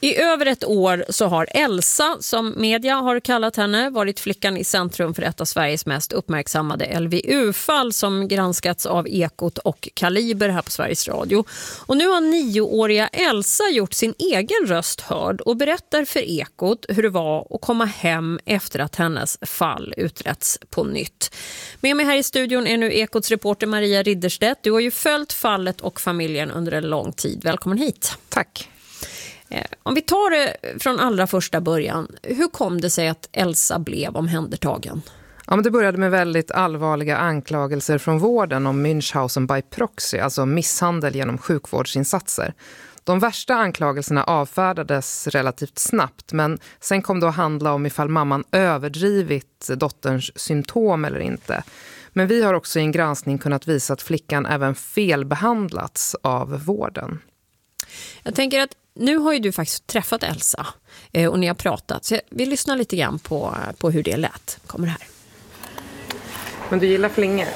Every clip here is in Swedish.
I över ett år så har Elsa, som media har kallat henne, varit flickan i centrum för ett av Sveriges mest uppmärksammade LVU-fall som granskats av Ekot och Kaliber här på Sveriges Radio. Och nu har 9-åriga Elsa gjort sin egen röst hörd och berättar för Ekot hur det var att komma hem efter att hennes fall uträtts på nytt. Med mig här i studion är nu Ekots reporter Maria Ridderstedt. Du har ju följt fallet och familjen under en lång tid. Välkommen hit. Tack. Om vi tar det från allra första början, hur kom det sig att Elsa blev omhändertagen? Ja, men det började med väldigt allvarliga anklagelser från vården om Münchhausen by proxy, alltså misshandel genom sjukvårdsinsatser. De värsta anklagelserna avfärdades relativt snabbt, men sen kom det att handla om ifall mamman överdrivit dotterns symptom eller inte. Men vi har också i en granskning kunnat visa att flickan även felbehandlats av vården. Jag tänker att nu har ju du faktiskt träffat Elsa och ni har pratat. Så vi lyssnar lite grann på hur det lät. Kommer här. Men du gillar flingor?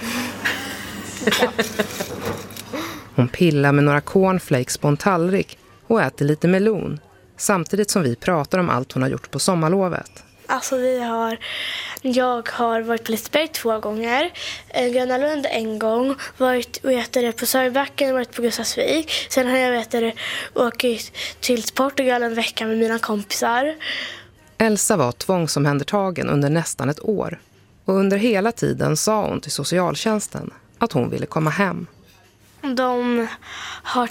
Hon pillar med några cornflakes på en tallrik och äter lite melon. Samtidigt som vi pratar om allt hon har gjort på sommarlovet. Alltså jag har varit på Liseberg 2 gånger, Gröna Lund 1 gång, varit på Sörbacken och varit på Gustavsvik. Sen har jag åkt till Portugal en vecka med mina kompisar. Elsa var tvångsomhändertagen under nästan ett år. Och under hela tiden sa hon till socialtjänsten att hon ville komma hem. De har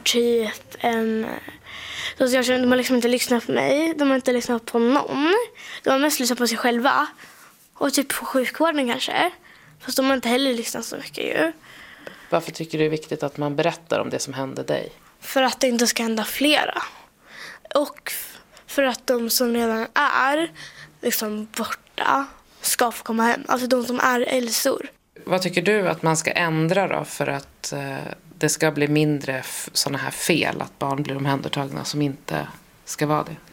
de har liksom inte lyssnat på mig. De har inte lyssnat på någon. De har mest lyssnat på sig själva. Och typ på sjukvården kanske. Fast de har inte heller lyssnat så mycket ju. Varför tycker du det är viktigt att man berättar om det som hände dig? För att det inte ska hända flera. Och för att de som redan är liksom borta ska få komma hem. Alltså de som är Elsor. Vad tycker du att man ska ändra då för att det ska bli mindre sådana här fel, att barn blir omhändertagna som inte ska vara det?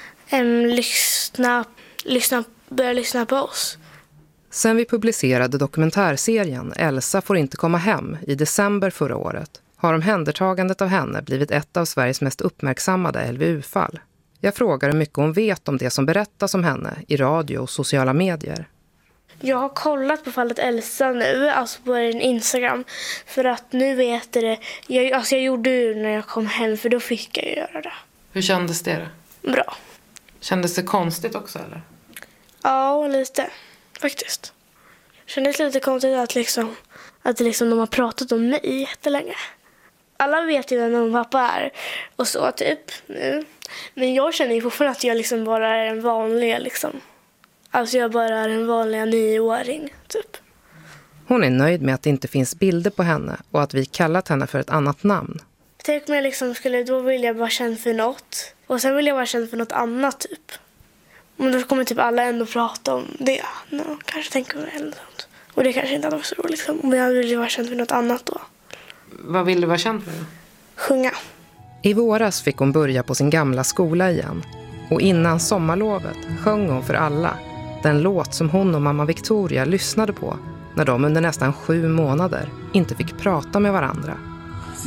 Börja lyssna på oss. Sen vi publicerade dokumentärserien Elsa får inte komma hem i december förra året har omhändertagandet av henne blivit ett av Sveriges mest uppmärksammade LVU-fall. Jag frågar hur mycket hon vet om det som berättas om henne i radio och sociala medier. Jag har kollat på fallet Elsa nu, alltså på en Instagram, för att nu vet det. Jag gjorde det när jag kom hem, för då fick jag göra det. Hur kändes det då? Bra. Kändes det konstigt också eller? Ja, lite faktiskt. Kändes lite konstigt att de har pratat om mig jättelänge. Alla vet ju vem min pappa är och så typ nu. Men jag känner ju fortfarande att jag bara är en vanlig Alltså jag bara är en vanlig 9-åring, typ. Hon är nöjd med att det inte finns bilder på henne och att vi kallat henne för ett annat namn. Tänk om jag då vill jag vara känd för något. Och sen vill jag vara känd för något annat, typ. Men då kommer typ alla ändå prata om det. Kanske tänker man eller sånt. Och det kanske inte är så roligt, Men jag vill ju vara känd för något annat då. Vad vill du vara känd för? Sjunga. I våras fick hon börja på sin gamla skola igen. Och innan sommarlovet sjöng hon för alla den låt som hon och mamma Victoria lyssnade på när de under nästan 7 månader inte fick prata med varandra.